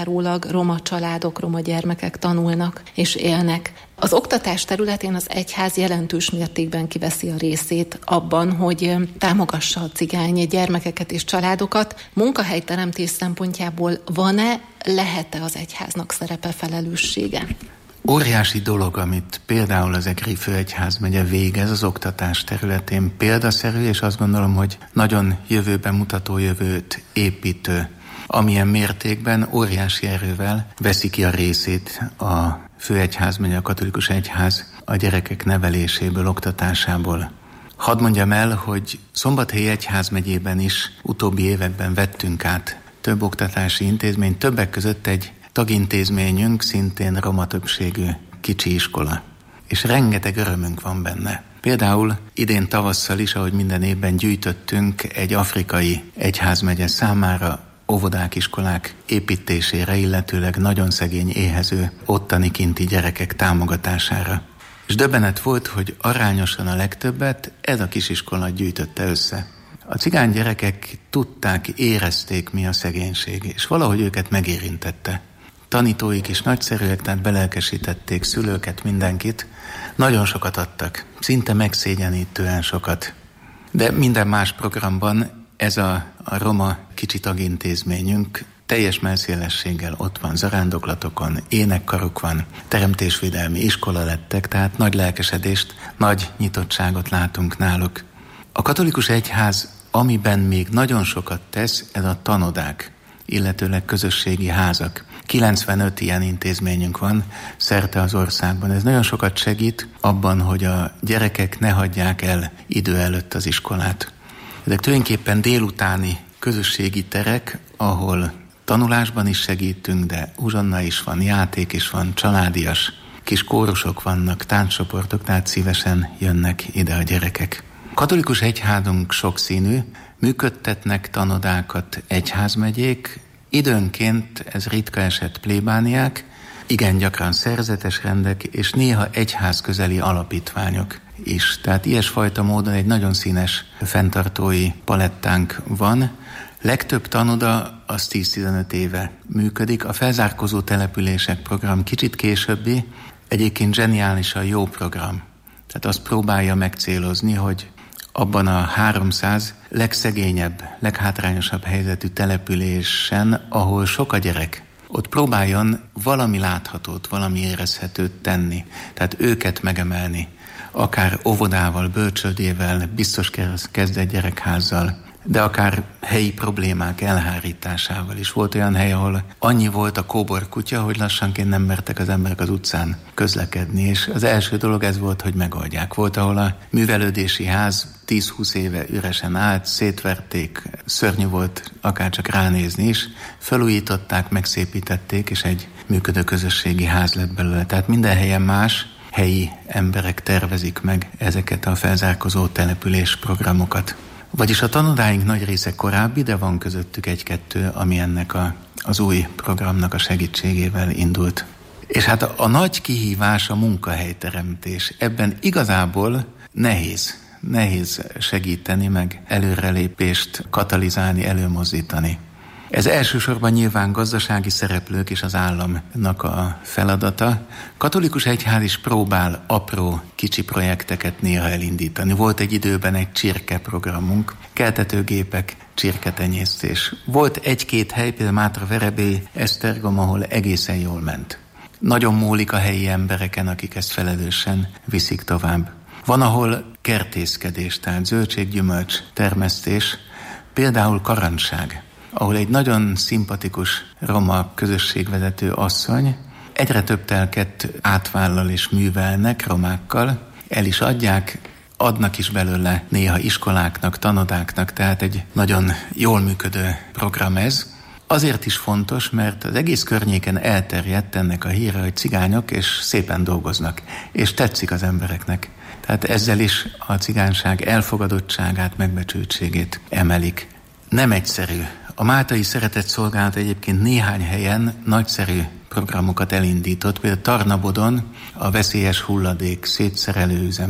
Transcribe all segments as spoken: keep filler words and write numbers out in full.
kizárólag roma családok, roma gyermekek tanulnak és élnek. Az oktatás területén az egyház jelentős mértékben kiveszi a részét abban, hogy támogassa a cigány gyermekeket és családokat. Munkahelyteremtés szempontjából van-e, lehet-e az egyháznak szerepe, felelőssége? Óriási dolog, amit például az Egri Főegyházmegye végez az oktatás területén, példaszerű, és azt gondolom, hogy nagyon jövőben mutató, jövőt építő, amilyen mértékben óriási erővel veszi ki a részét a Főegyházmegye, a katolikus egyház a gyerekek neveléséből, oktatásából. Hadd mondjam el, hogy Szombathelyi Egyházmegyében is utóbbi években vettünk át több oktatási intézményt, többek között egy tagintézményünk, szintén roma többségű kicsi iskola. És rengeteg örömünk van benne. Például idén tavasszal is, ahogy minden évben gyűjtöttünk egy afrikai egyházmegye számára óvodák, iskolák építésére, illetőleg nagyon szegény, éhező, ottani kinti gyerekek támogatására. És döbbenet volt, hogy arányosan a legtöbbet ez a kisiskola gyűjtötte össze. A cigány gyerekek tudták, érezték, mi a szegénység, és valahogy őket megérintette. Tanítóik is nagyszerűek, tehát belelkesítették szülőket, mindenkit. Nagyon sokat adtak, szinte megszégyenítően sokat. De minden más programban ez a, a roma kicsi tagintézményünk teljes mellszélességgel ott van, zarándoklatokon, énekkaruk van, teremtésvédelmi iskola lettek, tehát nagy lelkesedést, nagy nyitottságot látunk náluk. A katolikus egyház, amiben még nagyon sokat tesz, ez a tanodák, illetőleg közösségi házak. kilencvenöt ilyen intézményünk van szerte az országban. Ez nagyon sokat segít abban, hogy a gyerekek ne hagyják el idő előtt az iskolát. Ezek tulajdonképpen délutáni közösségi terek, ahol tanulásban is segítünk, de uzsonna is van, játék is van, családias, kis kórusok vannak, tánccsoportok, tehát szívesen jönnek ide a gyerekek. A katolikus egyházunk sokszínű, működtetnek tanodákat egyházmegyék, időnként ez ritka eset plébániák, igen gyakran szerzetes rendek, és néha egyház közeli alapítványok is. Tehát ilyesfajta módon egy nagyon színes fenntartói palettánk van. Legtöbb tanoda az tíz-tizenöt éve működik. A felzárkózó települések program kicsit későbbi, egyébként zseniálisan jó program. Tehát azt próbálja megcélozni, hogy abban a háromszáz legszegényebb, leghátrányosabb helyzetű településen, ahol sok a gyerek, ott próbáljon valami láthatót, valami érezhetőt tenni. Tehát őket megemelni, akár óvodával, bölcsődével, biztos kezdett gyerekházzal, de akár helyi problémák elhárításával is. Volt olyan hely, ahol annyi volt a kóbor kutya, hogy lassanként nem mertek az emberek az utcán közlekedni, és az első dolog ez volt, hogy megoldják. Volt, ahol a művelődési ház tíz-húsz éve üresen állt, szétverték, szörnyű volt akárcsak ránézni is, felújították, megszépítették, és egy működő közösségi ház lett belőle. Tehát minden helyen más helyi emberek tervezik meg ezeket a felzárkózó település programokat. Vagyis a tanodáink nagy része korábbi, de van közöttük egy-kettő, ami ennek a, az új programnak a segítségével indult. És hát a, a nagy kihívás a munkahelyteremtés. Ebben igazából nehéz, nehéz segíteni, meg előrelépést katalizálni, előmozdítani. Ez elsősorban nyilván gazdasági szereplők és az államnak a feladata. Katolikus egyház is próbál apró, kicsi projekteket néha elindítani. Volt egy időben egy csirkeprogramunk, keltetőgépek, csirketenyésztés. Volt egy-két hely, például Mátra-Verebély, Esztergom, ahol egészen jól ment. Nagyon múlik a helyi embereken, akik ezt felelősen viszik tovább. Van, ahol kertészkedés, tehát zöldséggyümölcs termesztés, például Karancság, ahol egy nagyon szimpatikus roma közösségvezető asszony egyre több telket átvállal és művelnek romákkal, el is adják, adnak is belőle néha iskoláknak, tanodáknak, tehát egy nagyon jól működő program ez. Azért is fontos, mert az egész környéken elterjedt ennek a híre, hogy cigányok és szépen dolgoznak, és tetszik az embereknek. Tehát ezzel is a cigányság elfogadottságát, megbecsültségét emelik. Nem egyszerű. A Máltai Szeretett Szolgálat egyébként néhány helyen nagyszerű programokat elindított, például Tarnabodon a veszélyes hulladék szétszerelő üzemük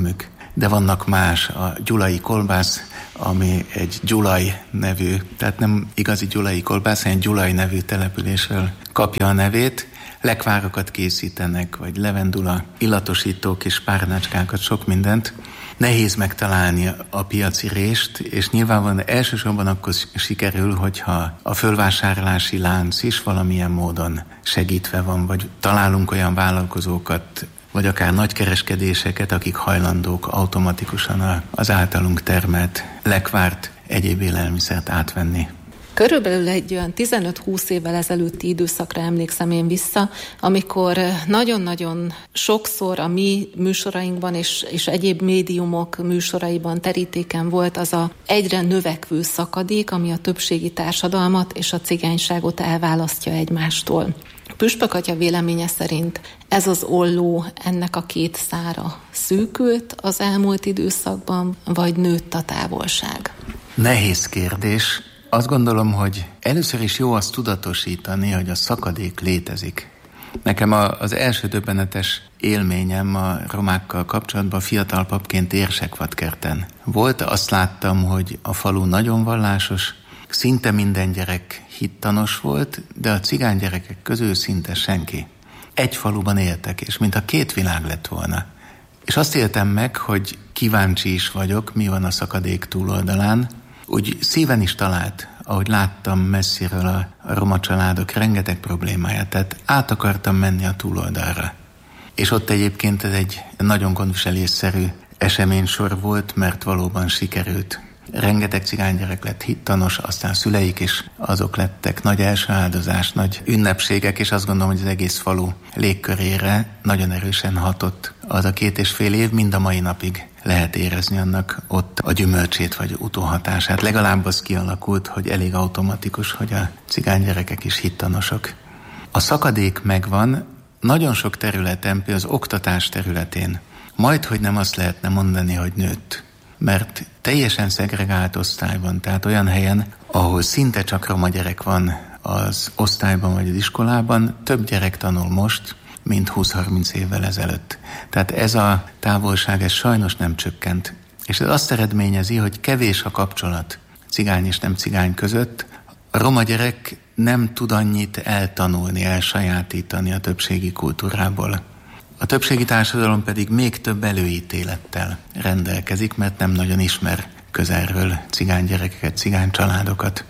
de vannak más, a gyulai kolbász, ami egy Gyulaj nevű, tehát nem igazi gyulai kolbász, hanem Gyulaj nevű településről kapja a nevét. Lekvárokat készítenek, vagy levendula, illatosítók és párnácskákat, sok mindent. Nehéz megtalálni a piaci rést, és nyilvánvalóan elsősorban akkor sikerül, hogyha a fölvásárlási lánc is valamilyen módon segítve van, vagy találunk olyan vállalkozókat, vagy akár nagykereskedéseket, akik hajlandók automatikusan az általunk termelt lekvárt, egyéb élelmiszert átvenni. Körülbelül egy olyan tizenöt-húsz évvel ezelőtti időszakra emlékszem én vissza, amikor nagyon-nagyon sokszor a mi műsorainkban és, és egyéb médiumok műsoraiban terítéken volt az a egyre növekvő szakadék, ami a többségi társadalmat és a cigányságot elválasztja egymástól. Püspök atya véleménye szerint ez az olló, ennek a két szára szűkült az elmúlt időszakban, vagy nőtt a távolság? Nehéz kérdés. Azt gondolom, hogy először is jó azt tudatosítani, hogy a szakadék létezik. Nekem az első döbbenetes élményem a romákkal kapcsolatban fiatal papként Érsekvadkerten volt. Azt láttam, hogy a falu nagyon vallásos, szinte minden gyerek hittanos volt, de a cigány gyerekek közül szinte senki. Egy faluban éltek, és mintha két világ lett volna. És azt éltem meg, hogy kíváncsi is vagyok, mi van a szakadék túloldalán. Úgy szíven is talált, ahogy láttam messziről a, a roma családok rengeteg problémáját, tehát át akartam menni a túloldalra. És ott egyébként ez egy nagyon gondviselésszerű eseménysor volt, mert valóban sikerült. Rengeteg cigánygyerek lett hittanos, aztán szüleik is azok lettek, nagy első áldozás, nagy ünnepségek, és azt gondolom, hogy az egész falu légkörére nagyon erősen hatott az a két és fél év, mind a mai napig lehet érezni annak ott a gyümölcsét vagy utóhatását. Legalább az kialakult, hogy elég automatikus, hogy a cigánygyerekek is hittanosok. A szakadék megvan, nagyon sok területen, például az oktatás területén, majdhogy nem azt lehetne mondani, hogy nőtt. Mert teljesen szegregált osztály van, tehát olyan helyen, ahol szinte csak roma gyerek van az osztályban vagy az iskolában, több gyerek tanul most, mint húsz-harminc évvel ezelőtt. Tehát ez a távolság, ez sajnos nem csökkent. És ez azt eredményezi, hogy kevés a kapcsolat cigány és nem cigány között. A roma gyerek nem tud annyit eltanulni, elsajátítani a többségi kultúrából. A többségi társadalom pedig még több előítélettel rendelkezik, mert nem nagyon ismer közelről cigány gyerekeket, cigány családokat.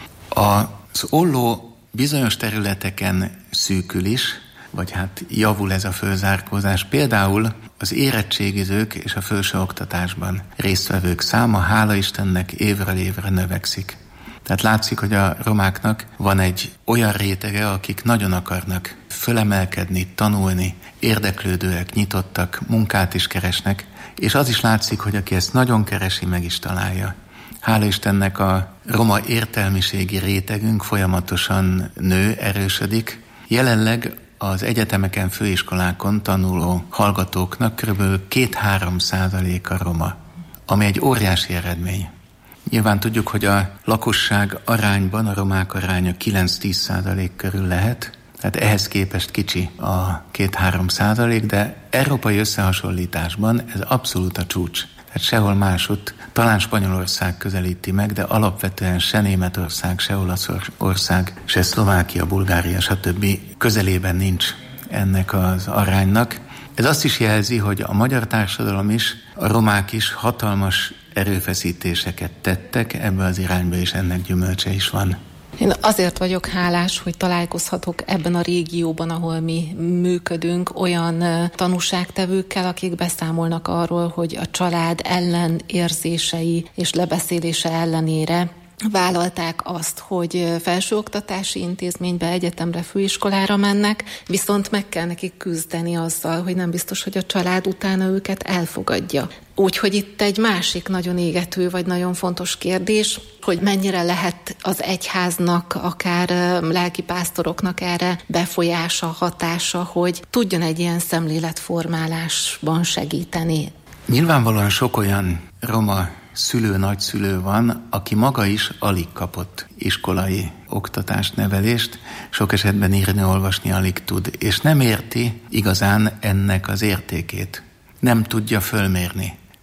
Az olló bizonyos területeken szűkül is, vagy hát javul ez a fölzárkózás. Például az érettségizők és a felsőoktatásban résztvevők száma, hála Istennek, évről évre növekszik. Tehát látszik, hogy a romáknak van egy olyan rétege, akik nagyon akarnak fölemelkedni, tanulni, érdeklődőek, nyitottak, munkát is keresnek, és az is látszik, hogy aki ezt nagyon keresi, meg is találja. Hála Istennek a roma értelmiségi rétegünk folyamatosan nő, erősödik. Jelenleg az egyetemeken, főiskolákon tanuló hallgatóknak kb. két-három százaléka roma, ami egy óriási eredmény. Nyilván tudjuk, hogy a lakosság arányban a romák aránya kilenc-tíz százalék körül lehet, tehát ehhez képest kicsi a két-három százalék, de európai összehasonlításban ez abszolút a csúcs. Tehát sehol másutt, talán Spanyolország közelíti meg, de alapvetően se Németország, se Olaszország, se Szlovákia, Bulgária, stb. Közelében nincs ennek az aránynak. Ez azt is jelzi, hogy a magyar társadalom is, a romák is hatalmas erőfeszítéseket tettek ebbe az irányba, és ennek gyümölcse is van. Én azért vagyok hálás, hogy találkozhatok ebben a régióban, ahol mi működünk, olyan tanúságtevőkkel, akik beszámolnak arról, hogy a család ellen érzései és lebeszélése ellenére vállalták azt, hogy felsőoktatási intézménybe, egyetemre, főiskolára mennek, viszont meg kell nekik küzdeni azzal, hogy nem biztos, hogy a család utána őket elfogadja. Úgyhogy itt egy másik nagyon égető, vagy nagyon fontos kérdés, hogy mennyire lehet az egyháznak, akár lelkipásztoroknak erre befolyása, hatása, hogy tudjon egy ilyen szemléletformálásban segíteni. Nyilvánvalóan sok olyan roma szülő, nagyszülő van, aki maga is alig kapott iskolai oktatást, nevelést, sok esetben írni, olvasni alig tud, és nem érti igazán ennek az értékét. Nem tudja fölmérni.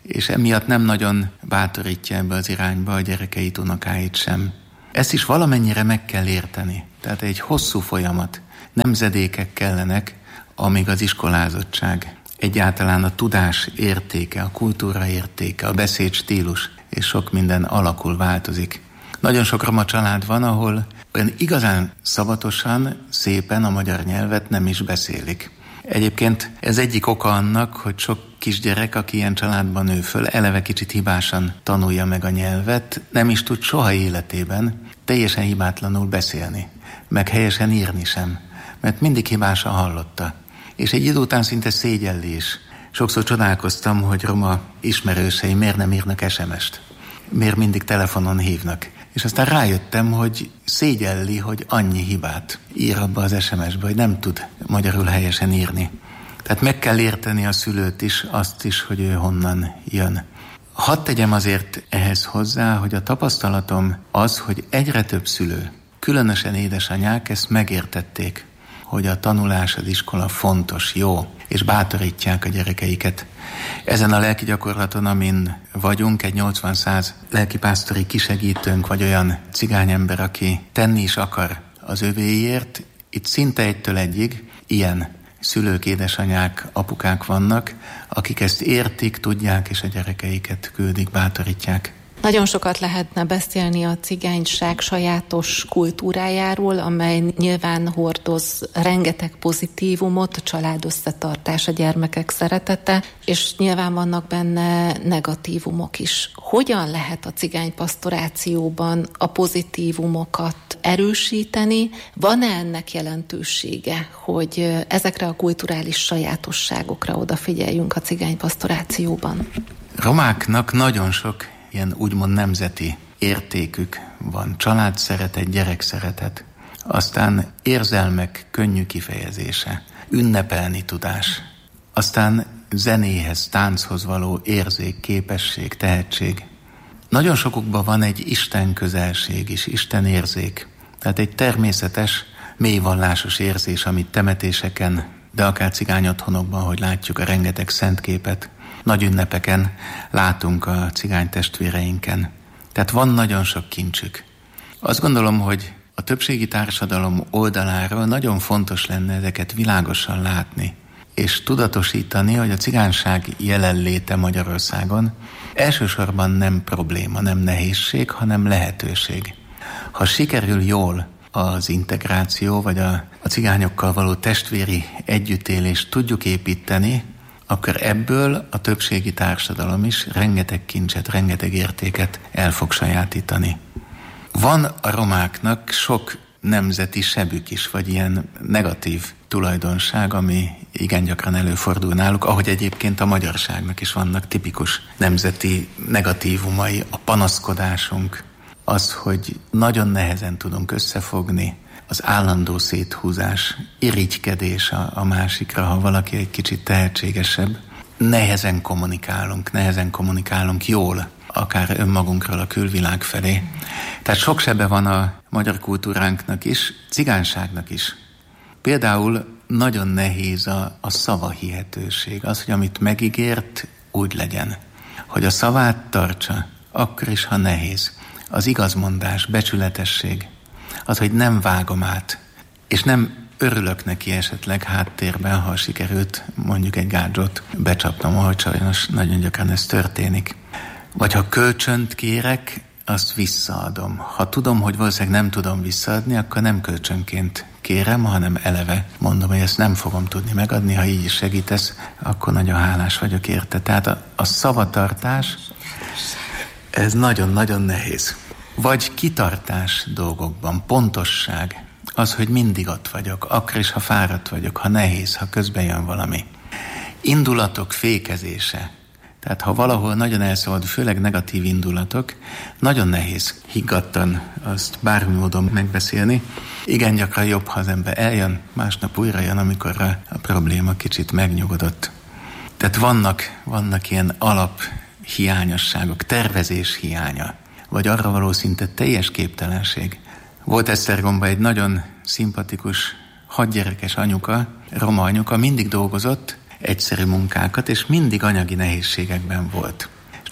és emiatt nem nagyon bátorítja ebbe az irányba a gyerekeit, unokáit sem. Ezt is valamennyire meg kell érteni. Tehát egy hosszú folyamat, nemzedékek kellenek, amíg az iskolázottság, egyáltalán a tudás értéke, a kultúra értéke, a beszédstílus és sok minden alakul, változik. Nagyon sok roma család van, ahol olyan igazán szabatosan, szépen a magyar nyelvet nem is beszélik. Egyébként ez egyik oka annak, hogy sok kisgyerek, aki ilyen családban nő föl, eleve kicsit hibásan tanulja meg a nyelvet, nem is tud soha életében teljesen hibátlanul beszélni, meg helyesen írni sem, mert mindig hibásan hallotta. És egy idő után szinte szégyelli is. Sokszor csodálkoztam, hogy roma ismerősei miért nem írnak es em est, miért mindig telefonon hívnak. És aztán rájöttem, hogy szégyelli, hogy annyi hibát ír abba az es em esbe, hogy nem tud magyarul helyesen írni. Tehát meg kell érteni a szülőt is, azt is, hogy ő honnan jön. Hadd tegyem azért ehhez hozzá, hogy a tapasztalatom az, hogy egyre több szülő, különösen édesanyák ezt megértették, hogy a tanulás, az iskola fontos, jó, és bátorítják a gyerekeiket. Ezen a lelki gyakorlaton, amin vagyunk, egy nyolcvan-száz lelkipásztori kisegítőnk, vagy olyan cigányember, aki tenni is akar az övéért, itt szinte egytől egyig ilyen szülők, édesanyák, apukák vannak, akik ezt értik, tudják, és a gyerekeiket küldik, bátorítják. Nagyon sokat lehetne beszélni a cigányság sajátos kultúrájáról, amely nyilván hordoz rengeteg pozitívumot, a család összetartás, a gyermekek szeretete, és nyilván vannak benne negatívumok is. Hogyan lehet a cigánypasztorációban a pozitívumokat erősíteni? Van-e ennek jelentősége, hogy ezekre a kulturális sajátosságokra odafigyeljünk a cigánypasztorációban? Romáknak nagyon sok ilyen úgymond nemzeti értékük van. Családszeretet, gyerekszeretet, aztán érzelmek könnyű kifejezése, ünnepelni tudás, aztán zenéhez, tánchoz való érzék, képesség, tehetség. Nagyon sokukban van egy Isten közelség is, Isten érzék. Tehát egy természetes, mélyvallásos érzés, amit temetéseken, de akár cigány otthonokban, hogy látjuk a rengeteg szentképet, nagy ünnepeken látunk a cigány testvéreinken. Tehát van nagyon sok kincsük. Azt gondolom, hogy a többségi társadalom oldaláról nagyon fontos lenne ezeket világosan látni, és tudatosítani, hogy a cigányság jelenléte Magyarországon elsősorban nem probléma, nem nehézség, hanem lehetőség. Ha sikerül jól az integráció, vagy a, a cigányokkal való testvéri együttélést tudjuk építeni, akkor ebből a többségi társadalom is rengeteg kincset, rengeteg értéket el fog sajátítani. Van a romáknak sok nemzeti sebük is, vagy ilyen negatív tulajdonság, ami igen gyakran előfordul náluk, ahogy egyébként a magyarságnak is vannak tipikus nemzeti negatívumai, a panaszkodásunk, az, hogy nagyon nehezen tudunk összefogni, az állandó széthúzás, irigykedés a, a másikra, ha valaki egy kicsit tehetségesebb. Nehezen kommunikálunk, nehezen kommunikálunk jól, akár önmagunkról a külvilág felé. Tehát sok sebe van a magyar kultúránknak is, cigányságnak is. Például nagyon nehéz a, a szavahihetőség, az, hogy amit megígért, úgy legyen. Hogy a szavát tartsa, akkor is, ha nehéz. Az igazmondás, becsületesség, az, hogy nem vágom át, és nem örülök neki esetleg háttérben, ha sikerült mondjuk egy gádzsot becsapnom, ahogy sajnos nagyon gyakran ez történik. Vagy ha kölcsönt kérek, azt visszaadom. Ha tudom, hogy valószínűleg nem tudom visszaadni, akkor nem kölcsönként kérem, hanem eleve mondom, hogy ezt nem fogom tudni megadni, ha így is segítesz, akkor nagyon hálás vagyok érte. Tehát a, a szavatartás, ez nagyon-nagyon nehéz. Vagy kitartás dolgokban, pontosság, az, hogy mindig ott vagyok, akkor is, ha fáradt vagyok, ha nehéz, ha közben jön valami. Indulatok fékezése. Tehát ha valahol nagyon elszabadul, főleg negatív indulatok, nagyon nehéz higgadtan azt bármi módon megbeszélni. Igen gyakran jobb, ha az ember eljön, másnap újra jön, amikor a, a probléma kicsit megnyugodott. Tehát vannak, vannak ilyen alaphiányosságok, tervezés hiánya, vagy arra való szinte teljes képtelenség. Volt Esztergomban egy nagyon szimpatikus, hatgyerekes anyuka, roma anyuka, mindig dolgozott egyszerű munkákat, és mindig anyagi nehézségekben volt.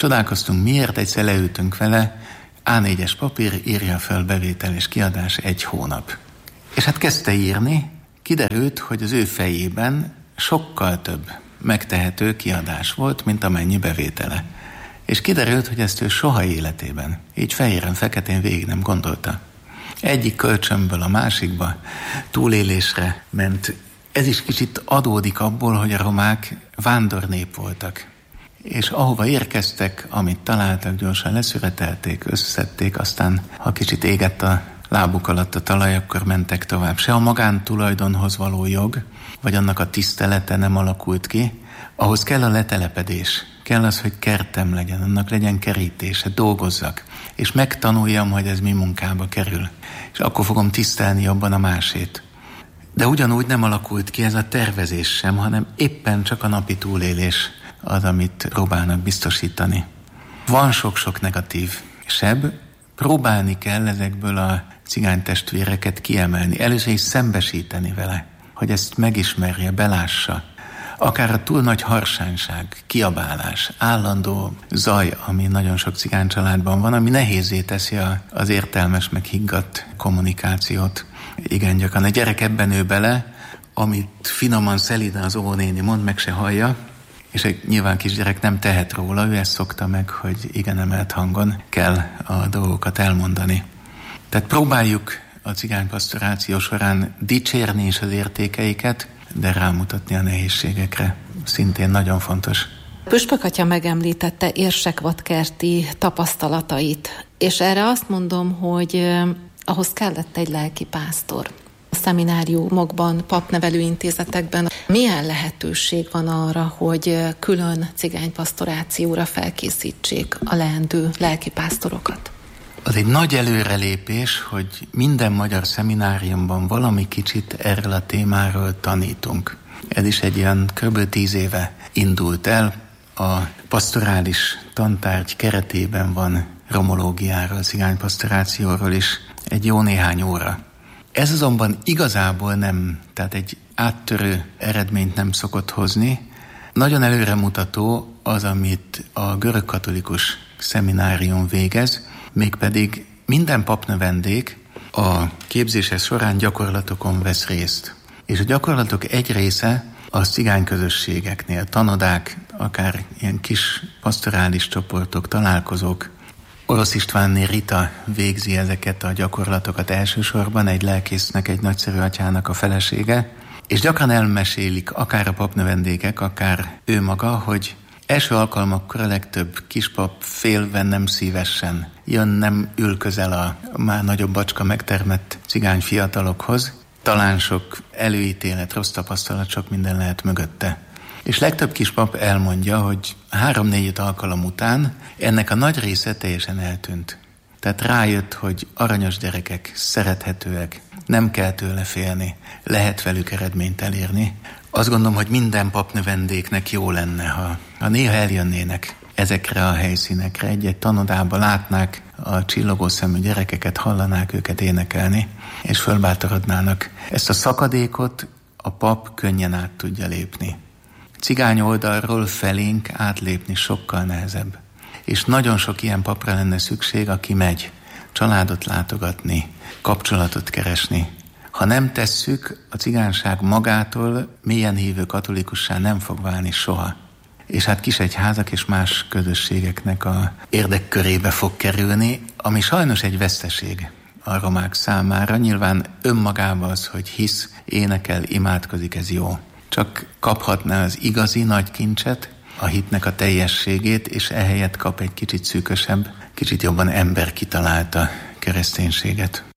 csodálkoztunk, miért, egyszer leültünk vele, á négyes papír, írja fel bevétel és kiadás egy hónap. És hát kezdte írni, kiderült, hogy az ő fejében sokkal több megtehető kiadás volt, mint amennyi bevétele. És kiderült, hogy ezt ő soha életében, így fehéren-feketén végig nem gondolta. Egyik kölcsönből a másikba túlélésre ment. Ez is kicsit adódik abból, hogy a romák vándornép voltak. És ahova érkeztek, amit találtak, gyorsan leszüretelték, összeszedték, aztán ha kicsit égett a lábuk alatt a talaj, akkor mentek tovább. Se a magántulajdonhoz való jog, vagy annak a tisztelete nem alakult ki, ahhoz kell a letelepedés. Kell az, hogy kertem legyen, annak legyen kerítése, dolgozzak, és megtanuljam, hogy ez mi munkába kerül. És akkor fogom tisztelni jobban a másét. De ugyanúgy nem alakult ki ez a tervezés sem, hanem éppen csak a napi túlélés az, amit próbálnak biztosítani. Van sok-sok negatív seb, próbálni kell ezekből a cigánytestvéreket kiemelni, először is szembesíteni vele, hogy ezt megismerje, belássa. Akár a túl nagy harsányság, kiabálás, állandó zaj, ami nagyon sok cigánycsaládban van, ami nehézé teszi az értelmes, meg higgadt kommunikációt. Igen, gyakran a gyerek ebben nő bele, amit finoman, szelíden az óvónéni mond, meg se hallja, és egy nyilván kisgyerek nem tehet róla, ő ezt szokta meg, hogy igen emelt hangon kell a dolgokat elmondani. Tehát próbáljuk a cigánypastoráció során dicsérni is az értékeiket, de rámutatni a nehézségekre. Szintén nagyon fontos. Püspök atya megemlítette Érsekvadkerti tapasztalatait, és erre azt mondom, hogy ahhoz kellett egy lelkipásztor. A szemináriumokban, papnevelő intézetekben milyen lehetőség van arra, hogy külön cigánypastorációra felkészítsék a leendő lelkipásztorokat? Az egy nagy előrelépés, hogy minden magyar szemináriumban valami kicsit erről a témáról tanítunk. Ez is egy ilyen kb. tíz éve indult el. A pastorális tantárgy keretében van romológiáról, cigánypastorációról is egy jó néhány óra. Ez azonban igazából nem, tehát egy áttörő eredményt nem szokott hozni. Nagyon előremutató az, amit a görögkatolikus szeminárium végez, mégpedig minden papnövendék a képzése során gyakorlatokon vesz részt. És a gyakorlatok egy része a cigányközösségeknél, tanodák, akár ilyen kis pastorális csoportok, találkozók. Orosz Istvánné Rita végzi ezeket a gyakorlatokat elsősorban, egy lelkésznek, egy nagyszerű atyának a felesége, és gyakran elmesélik akár a papnövendékek, akár ő maga, hogy első alkalmakkor a legtöbb kispap félve, nem szívesen jön, nem ül közel a már nagyobb bacska megtermett cigány fiatalokhoz. Talán sok előítélet, rossz tapasztalat, sok minden lehet mögötte. És legtöbb kispap elmondja, hogy három-négy alkalom után ennek a nagy része teljesen eltűnt. Tehát rájött, hogy aranyos gyerekek, szerethetőek, nem kell tőle félni, lehet velük eredményt elérni. Azt gondolom, hogy minden papnövendéknek jó lenne, ha, ha néha eljönnének ezekre a helyszínekre, egy-egy tanodába látnák a csillogó szemű gyerekeket, hallanák őket énekelni, és fölbátorodnának. Ezt a szakadékot a pap könnyen át tudja lépni. Cigány oldalról felénk átlépni sokkal nehezebb. És nagyon sok ilyen papra lenne szükség, aki megy családot látogatni, kapcsolatot keresni. Ha nem tesszük, a cigányság magától mélyen hívő katolikussá nem fog válni soha. És hát kisegyházak és más közösségeknek a érdekkörébe fog kerülni, ami sajnos egy veszteség a romák számára. Nyilván önmagában az, hogy hisz, énekel, imádkozik, ez jó. Csak kaphatná az igazi nagy kincset, a hitnek a teljességét, és ehelyett kap egy kicsit szűkösebb, kicsit jobban ember kitalálta kereszténységet.